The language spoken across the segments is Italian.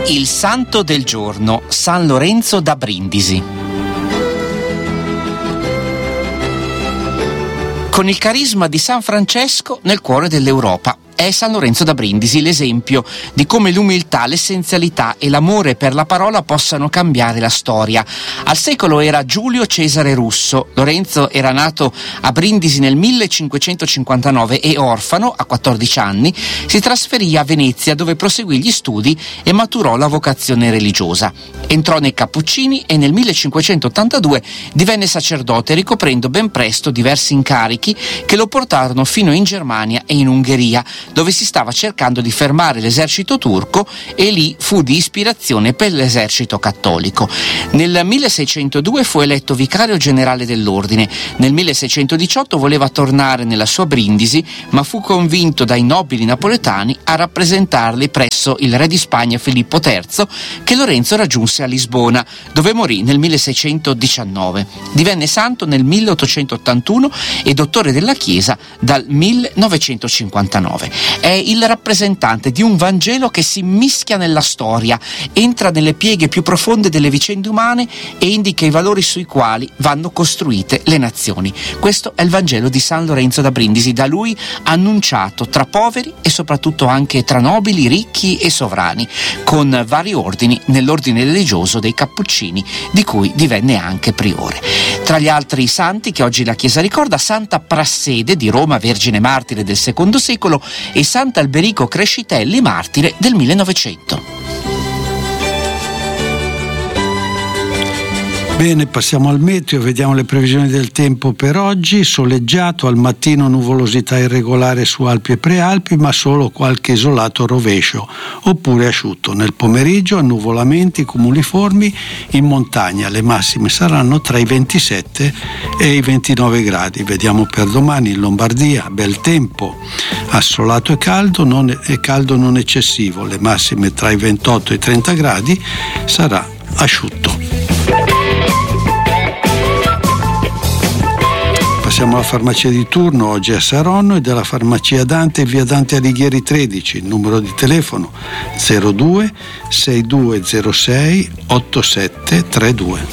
Il santo del giorno, San Lorenzo da Brindisi. Con il carisma di San Francesco nel cuore dell'Europa, è San Lorenzo da Brindisi l'esempio di come l'umiltà, l'essenzialità e l'amore per la parola possano cambiare la storia. Al secolo era Giulio Cesare Russo. Lorenzo era nato a Brindisi nel 1559 e, orfano, a 14 anni, si trasferì a Venezia, dove proseguì gli studi e maturò la vocazione religiosa. Entrò nei Cappuccini e nel 1582 divenne sacerdote, ricoprendo ben presto diversi incarichi che lo portarono fino in Germania e in Ungheria, dove si stava cercando di fermare l'esercito turco, e lì fu di ispirazione per l'esercito cattolico. Nel 1602 fu eletto vicario generale dell'ordine. Nel 1618 voleva tornare nella sua Brindisi, ma fu convinto dai nobili napoletani a rappresentarli presso il re di Spagna Filippo III, che Lorenzo raggiunse a Lisbona, dove morì nel 1619. Divenne santo nel 1881 e dottore della Chiesa dal 1959. È il rappresentante di un Vangelo che si mischia nella storia, entra nelle pieghe più profonde delle vicende umane e indica i valori sui quali vanno costruite le nazioni. Questo è il Vangelo di San Lorenzo da Brindisi, da lui annunciato tra poveri e soprattutto anche tra nobili, ricchi e sovrani, con vari ordini nell'ordine religioso dei Cappuccini, di cui divenne anche priore. Tra gli altri santi che oggi la Chiesa ricorda, Santa Prassede di Roma, vergine martire del II secolo, e Sant'Alberico Crescitelli, martire del 1900. Bene, passiamo al meteo, vediamo le previsioni del tempo per oggi. Soleggiato, al mattino nuvolosità irregolare su Alpi e Prealpi, ma solo qualche isolato rovescio, oppure asciutto. Nel pomeriggio annuvolamenti cumuliformi in montagna, le massime saranno tra i 27 e i 29 gradi. Vediamo per domani in Lombardia, bel tempo, assolato e caldo non eccessivo, le massime tra i 28 e i 30 gradi, sarà asciutto. Passiamo alla farmacia di turno, oggi a Saronno, e della farmacia Dante, via Dante Alighieri 13, il numero di telefono 02 6206 8732.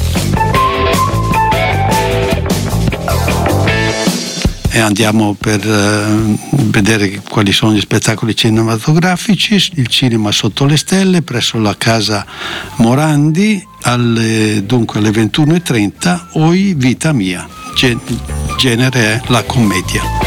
E andiamo per vedere quali sono gli spettacoli cinematografici. Il cinema Sotto le stelle presso la casa Morandi, dunque alle 21:30, Oi vita mia. Genere è la commedia.